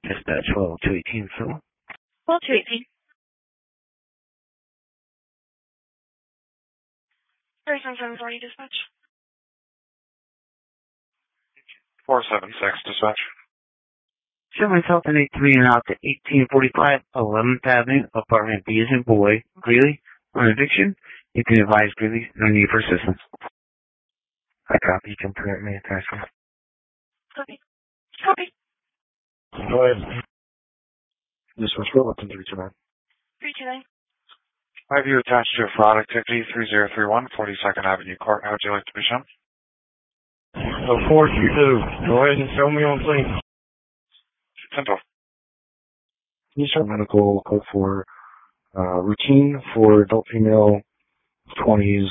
Dispatch 12218, so. 12218. 377 Authority Dispatch. 476 Dispatch. Show myself in 83 and out to 1845 11th Avenue, apartment B as in boy, Greeley, on eviction. You can advise Greeley, no need for assistance. I copy, you can permit me attachment. Copy. Copy. Go ahead. Dispatch, what weapon 329? 329. I have you attached to a fraud activity 3031 42nd Avenue Court. How would you like to be shown? Of course you do. Go ahead and show me on scene. Simple. Can you show medical code for routine for adult female 20s